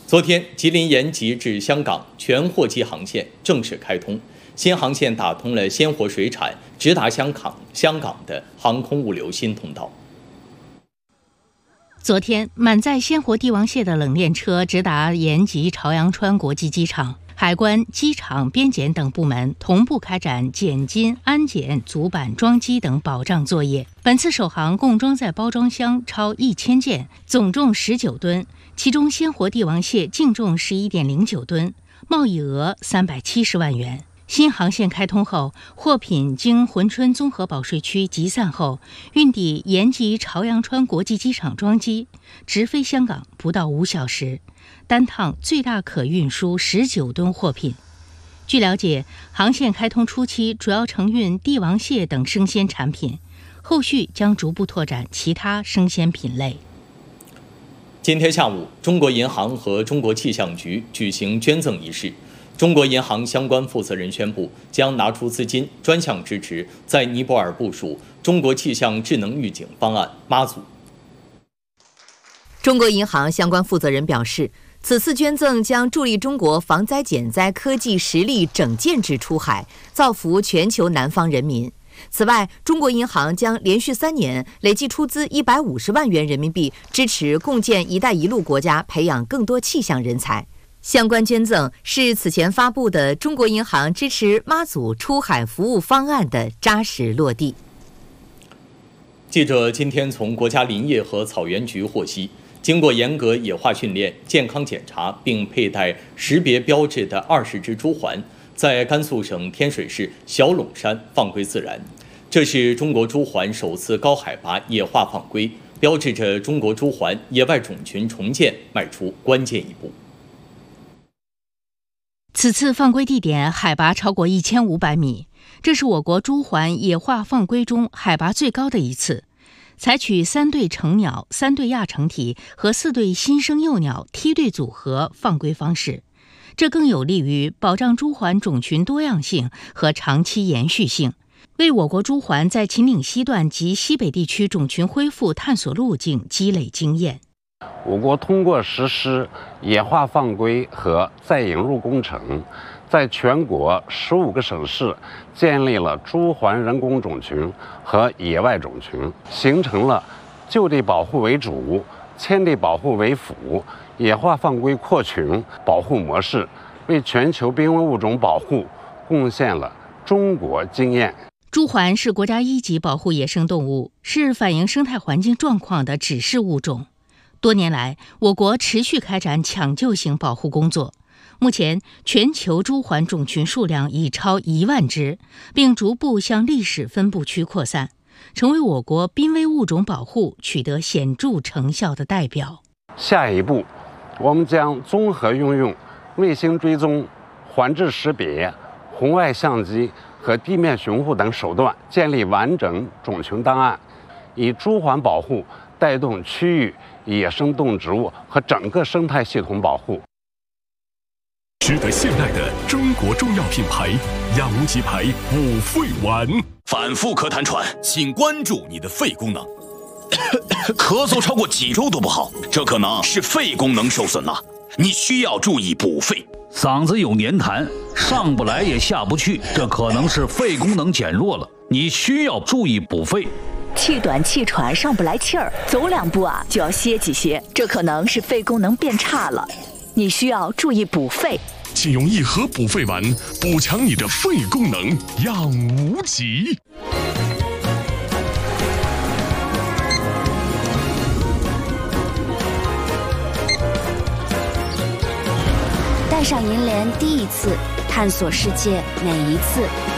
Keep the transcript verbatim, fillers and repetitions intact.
昨天，吉林延吉至香港全货机航线正式开通，新航线打通了鲜活水产直达香港、香港的航空物流新通道。 昨天，满载鲜活帝王蟹的冷链车直达延吉朝阳川国际机场，海关、机场、边检等部门同步开展检金、安检、组板、装机等保障作业。本次首航共装载包装箱超一千件，总重十九吨，其中鲜活帝王蟹净重十一点零九吨，贸易额三百七十万元。新航线开通后，货品经珲春综合保税区集散后，运抵延吉朝阳川国际机场装机，直飞香港不到五小时，单趟最大可运输十九吨货品。据了解，航线开通初期主要承运帝王蟹等生鲜产品，后续将逐步拓展其他生鲜品类。 今天下午，中国银行和中国气象局举行捐赠仪式。中国银行相关负责人宣布，将拿出资金专项支持在尼泊尔部署中国气象智能预警方案妈祖。 中国银行相关负责人表示，此次捐赠将助力中国防灾减灾科技实力整建制出海，造福全球南方人民。此外，中国银行将连续三年累计出资一百五十万元人民币，支持共建“一带一路”国家培养更多气象人才。相关捐赠是此前发布的中国银行支持妈祖出海服务方案的扎实落地。 记者今天从国家林业和草原局获悉，经过严格野化训练、健康检查并佩戴识别标志的二十只朱鹮，在甘肃省天水市小陇山放归自然。这是中国朱鹮首次高海拔野化放归，标志着中国朱鹮野外种群重建迈出关键一步。 此次放归地点海拔超过一千五百米，这是我国朱鹮野化放归中海拔最高的一次。采取三对成鸟、三对亚成体和四对新生幼鸟梯队组合放归方式，这更有利于保障朱鹮种群多样性和长期延续性，为我国朱鹮在秦岭西段及西北地区种群恢复探索路径积累经验。 我国通过实施野化放归和再引入工程，在全国十五个省市建立了朱鹮人工种群和野外种群，形成了就地保护为主、迁地保护为辅、野化放归扩群保护模式，为全球濒危物种保护贡献了中国经验。 朱鹮是国家一级保护野生动物，是反映生态环境状况的指示物种。多年来，我国持续开展抢救型保护工作。目前，全球朱鹮种群数量已超一万只，并逐步向历史分布区扩散，成为我国濒危物种保护取得显著成效的代表。 下一步，我们将综合运用卫星追踪、环质识别、红外相机和地面巡护等手段，建立完整种群档案，以朱鹮保护带动区域野生动植物和整个生态系统保护。 值得信赖的中国中药品牌亚无极牌五肺丸。 反复咳痰喘，请关注你的肺功能。咳嗽超过几周都不好，这可能是肺功能受损了，你需要注意补肺。 嗓子有黏痰，上不来也下不去，这可能是肺功能减弱了，你需要注意补肺。 气短气喘，上不来气儿，走两步啊就要歇几歇，这可能是肺功能变差了，你需要注意补肺。 请用一盒补肺丸补强你的肺功能，养无极。 戴上银联第一次，探索世界每一次。